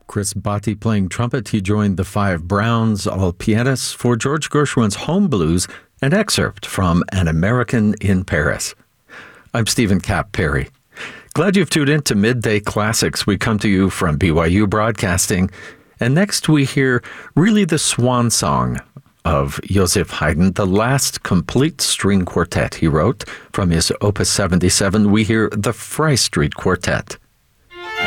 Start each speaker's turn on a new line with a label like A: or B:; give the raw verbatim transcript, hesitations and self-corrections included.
A: Chris Botti playing trumpet. He joined the Five Browns, all pianists, for George Gershwin's Home Blues, an excerpt from An American in Paris. I'm Stephen Kapp Perry. Glad you've tuned in to Midday Classics. We come to you from B Y U Broadcasting. And next we hear really the swan song of Joseph Haydn, the last complete string quartet he wrote. From his Opus seventy-seven, we hear the Fry Street Quartet.